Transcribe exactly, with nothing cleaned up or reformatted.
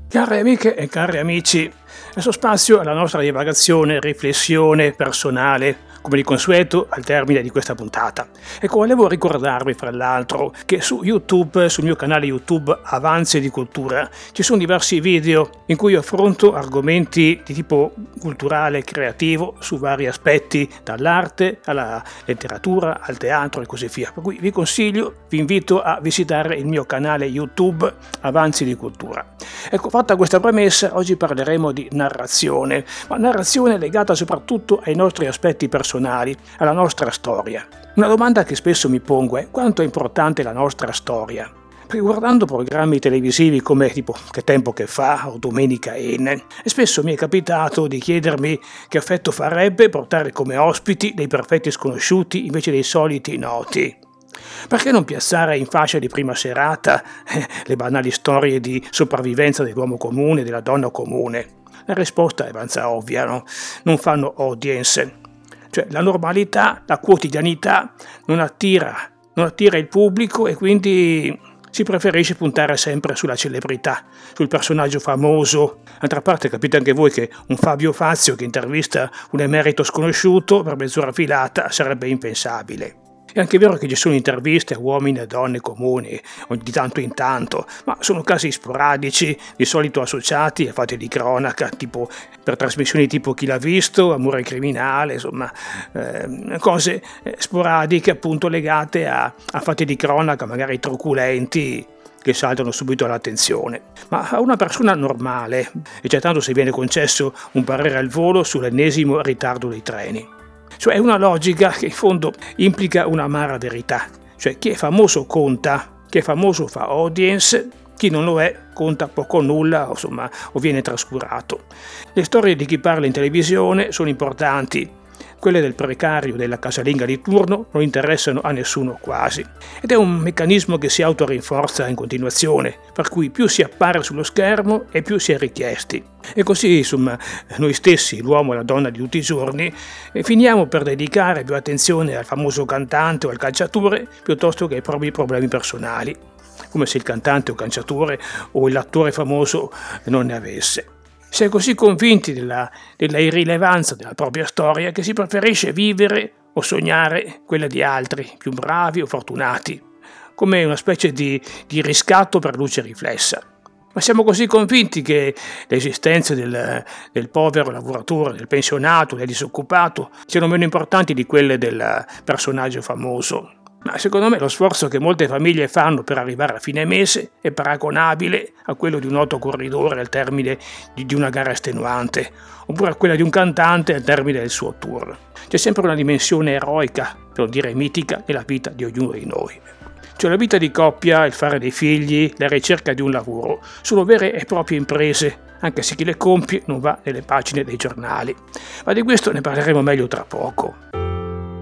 Care amiche e cari amici, adesso spazio alla nostra divagazione e riflessione personale, come di consueto al termine di questa puntata. Ecco, volevo ricordarvi fra l'altro che su YouTube, sul mio canale YouTube Avanzi di Cultura, ci sono diversi video in cui affronto argomenti di tipo culturale e creativo su vari aspetti, dall'arte alla letteratura, al teatro e così via. Per cui vi consiglio, vi invito a visitare il mio canale YouTube Avanzi di Cultura. Ecco, fatta questa premessa, oggi parleremo di narrazione, ma narrazione legata soprattutto ai nostri aspetti personali, alla nostra storia. Una domanda che spesso mi pongo è: quanto è importante la nostra storia? Perché guardando programmi televisivi come tipo Che tempo che fa o Domenica In, e spesso mi è capitato di chiedermi che effetto farebbe portare come ospiti dei perfetti sconosciuti invece dei soliti noti. Perché non piazzare in fascia di prima serata eh, le banali storie di sopravvivenza dell'uomo comune e della donna comune? La risposta è abbastanza ovvia, no? Non fanno audience. Cioè la normalità, la quotidianità non attira, non attira il pubblico e quindi si preferisce puntare sempre sulla celebrità, sul personaggio famoso. D'altra parte capite anche voi che un Fabio Fazio che intervista un emerito sconosciuto per mezz'ora filata sarebbe impensabile. È anche vero che ci sono interviste a uomini e donne comuni di tanto in tanto, ma sono casi sporadici, di solito associati a fatti di cronaca, tipo per trasmissioni tipo Chi l'ha visto, Amore criminale, insomma, eh, cose sporadiche appunto legate a, a fatti di cronaca, magari truculenti, che saltano subito all'attenzione. Ma a una persona normale, e già tanto se viene concesso un parere al volo sull'ennesimo ritardo dei treni. Cioè è una logica che in fondo implica un'amara verità. Cioè chi è famoso conta, chi è famoso fa audience, chi non lo è conta poco o nulla, insomma, o viene trascurato. Le storie di chi parla in televisione sono importanti. Quelle del precario della casalinga di turno non interessano a nessuno quasi. Ed è un meccanismo che si autorinforza in continuazione, per cui più si appare sullo schermo e più si è richiesti. E così, insomma, noi stessi, l'uomo e la donna di tutti i giorni, finiamo per dedicare più attenzione al famoso cantante o al calciatore piuttosto che ai propri problemi personali, come se il cantante o calciatore o l'attore famoso non ne avesse. Si è così convinti della, della irrilevanza della propria storia che si preferisce vivere o sognare quella di altri, più bravi o fortunati, come una specie di, di riscatto per luce riflessa. Ma siamo così convinti che le esistenze del, del povero lavoratore, del pensionato, del disoccupato siano meno importanti di quelle del personaggio famoso. Ma secondo me lo sforzo che molte famiglie fanno per arrivare a fine mese è paragonabile a quello di un noto corridore al termine di, di una gara estenuante, oppure a quella di un cantante al termine del suo tour. C'è sempre una dimensione eroica, per non dire mitica, nella vita di ognuno di noi. Cioè la vita di coppia, il fare dei figli, la ricerca di un lavoro, sono vere e proprie imprese, anche se chi le compie non va nelle pagine dei giornali. Ma di questo ne parleremo meglio tra poco.